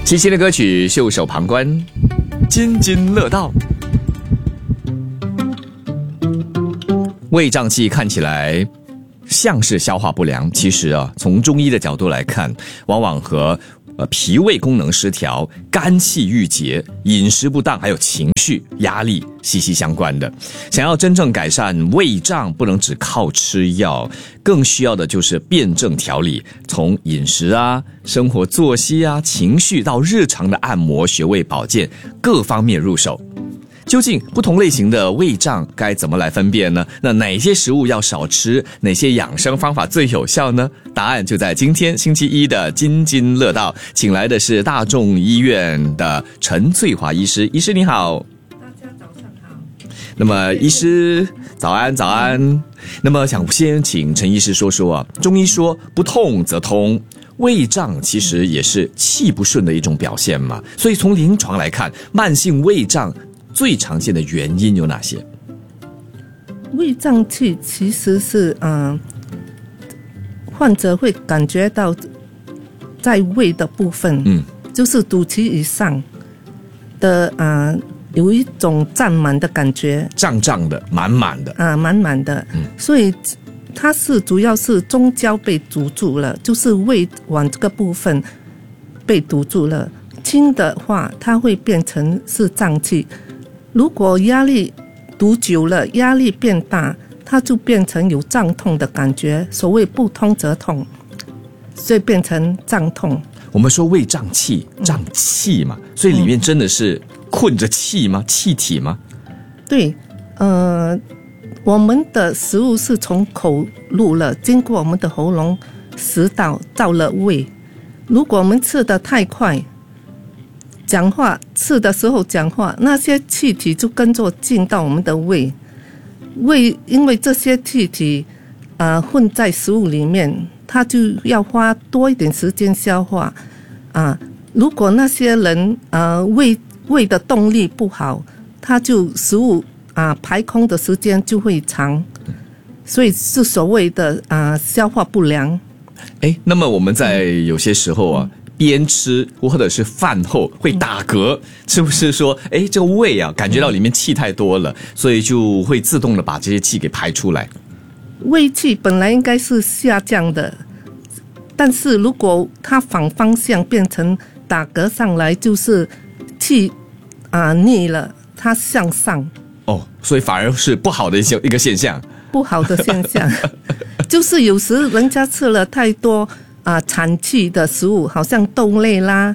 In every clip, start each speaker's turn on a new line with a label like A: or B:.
A: 齐秦的歌曲袖手旁观，津津乐道。胃胀气看起来像是消化不良，其实从中医的角度来看，往往和脾胃功能失调、肝气郁结、饮食不当还有情绪压力息息相关的。想要真正改善胃胀，不能只靠吃药，更需要的就是辩证调理，从饮食生活作息情绪到日常的按摩、穴位保健各方面入手。究竟不同类型的胃胀该怎么来分辨呢？那哪些食物要少吃，哪些养生方法最有效呢？答案就在今天星期一的津津乐道，请来的是大众医院的陈翠华医师。医师你好。
B: 大家早上好。
A: 那么医师早安早安。那么想先请陈医师说说中医说不痛则通，胃胀其实也是气不顺的一种表现嘛，所以从临床来看，慢性胃胀最常见的原因有哪些？
B: 胃胀气其实是患者会感觉到在胃的部分，就是肚脐以上的有一种胀满的感觉，
A: 胀胀的、满满的
B: 满满的，所以它是主要是中焦被堵住了，就是胃脘这个部分被堵住了。轻的话，它会变成是胀气。如果压力堵久了，压力变大，它就变成有胀痛的感觉，所谓不通则痛，所以变成胀痛。
A: 我们说胃胀气，胀气嘛，所以里面真的是困着气吗？气体吗？
B: 对，我们的食物是从口入了，经过我们的喉咙、食道到了胃。如果我们吃得太快，讲话吃的时候讲话，那些气体就跟着进到我们的胃，因为这些气体混在食物里面，它就要花多一点时间消化如果那些人胃的动力不好，它就食物排空的时间就会长，所以是所谓的消化不良。
A: 那么我们在有些时候边吃或者是饭后会打嗝，是不是说这个胃感觉到里面气太多了，所以就会自动的把这些气给排出来？
B: 胃气本来应该是下降的，但是如果它反方向变成打嗝上来，就是气逆了，它向上
A: 所以反而是不好的一个现象。
B: 不好的现象就是有时人家吃了太多产气的食物，好像豆类啦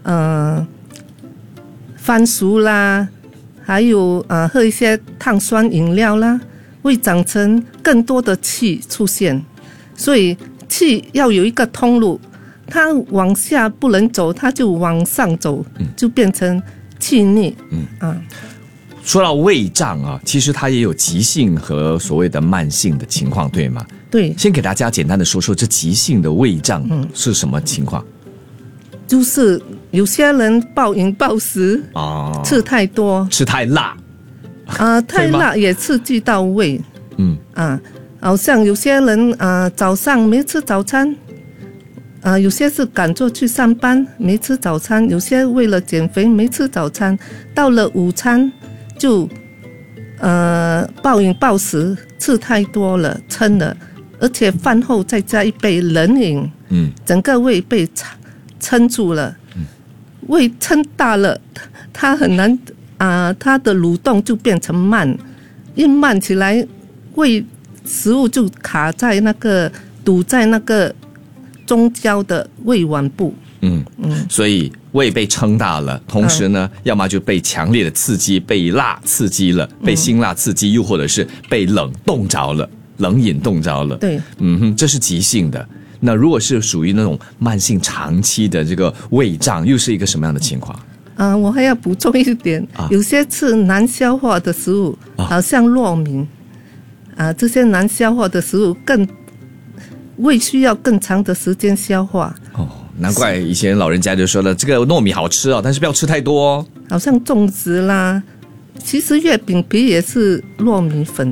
B: 番薯啦，还有喝一些碳酸饮料啦，会长成更多的气出现。所以气要有一个通路，它往下不能走，它就往上走，就变成气逆。
A: 说到胃胀其实它也有急性和所谓的慢性的情况，对吗？
B: 对。
A: 先给大家简单的说说这急性的胃胀是什么情况？
B: 就是有些人暴饮暴食吃太多，
A: 吃太辣
B: 太辣也刺激到胃。好像有些人早上没吃早餐，有些是赶着去上班没吃早餐，有些为了减肥没吃早餐，到了午餐就暴饮暴食，吃太多了，撑了，而且饭后再加一杯冷饮，整个胃被撑住了，胃撑大了，它很难它的蠕动就变成慢，一慢起来，胃食物就卡在堵在那个中焦的胃脘部。
A: 所以胃被撑大了，同时呢，要么就被强烈的刺激，被辣刺激了，被辛辣刺激，又或者是被冷冻着了，冷饮冻着了。
B: 对，
A: 这是急性的。那如果是属于那种慢性长期的这个胃胀，又是一个什么样的情况？
B: 我还要补充一点，有些吃难消化的食物，好像糯米这些难消化的食物胃需要更长的时间消化。
A: 难怪以前老人家就说了，这个糯米好吃但是不要吃太多好
B: 像粽子啦，其实月饼皮也是糯米粉。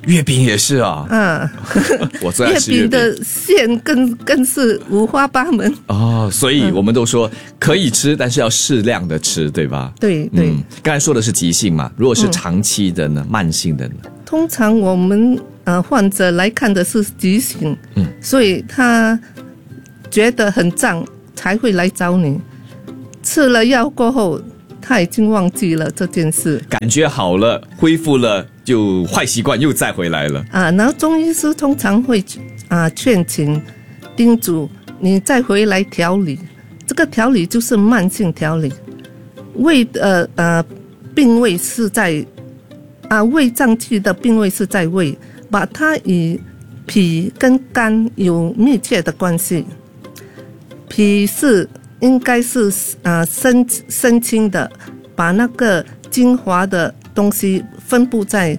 A: 月饼也是啊，我最爱吃月饼
B: 的馅更是五花八门
A: 哦，所以我们都说可以吃，但是要适量的吃，对吧？
B: 对对。
A: 刚才说的是急性嘛，如果是长期的呢，慢性的呢？
B: 通常我们患者来看的是急性，所以他觉得很胀才会来找你，吃了药过后他已经忘记了这件事，
A: 感觉好了恢复了，就坏习惯又再回来了
B: 然后中医师通常会劝请叮嘱你再回来调理，这个调理就是慢性调理。胃的病位是在胃脏器的病位是在胃，把它与脾跟肝有密切的关系。脾应该是生清的，把那个精华的东西分布在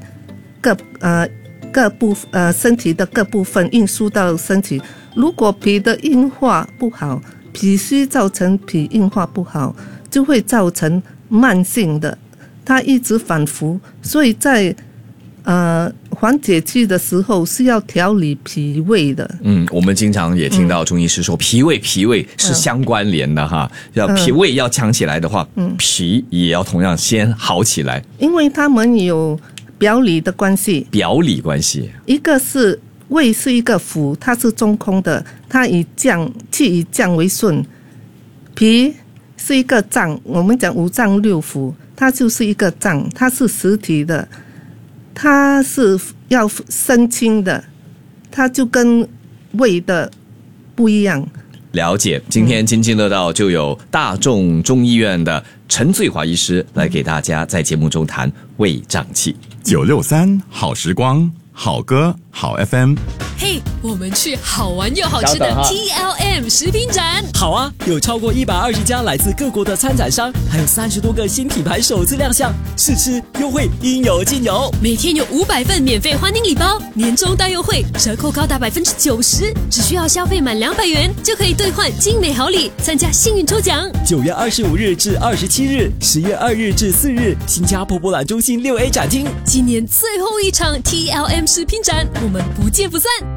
B: 身体的各部分，运输到身体。如果脾的硬化不好，脾虚造成脾硬化不好，就会造成慢性的，它一直反复。所以在缓解期的时候是要调理脾胃的。
A: 我们经常也听到中医师说脾胃是相关联的哈，要脾胃要强起来的话，脾也要同样先好起来，
B: 因为他们有表里的关系。
A: 表里关系，
B: 一个是胃是一个腑，它是中空的，它以气以降为顺。脾是一个脏，我们讲五脏六腑，它就是一个脏，它是实体的，它是要生清的，它就跟胃的不一样。
A: 了解。今天津津乐道就有大众中医院的陈醉华医师来给大家在节目中谈胃胀气。
C: 963好时光，好歌好 FM。
D: 嘿，我们去好玩又好吃的 TLM 食品展。
E: 好啊，有超过120家来自各国的参展商，还有30多个新品牌首次亮相，试吃优惠应有尽有。
D: 每天有500份免费欢迎礼包，年终大优惠，折扣高达90%，只需要消费满200元就可以兑换精美好礼，参加幸运抽奖。
E: 9月25日至27日，10月2日至4日，新加坡博览中心6A 展厅。
D: 今年最后一场 TLM 食品展，我们不见不散。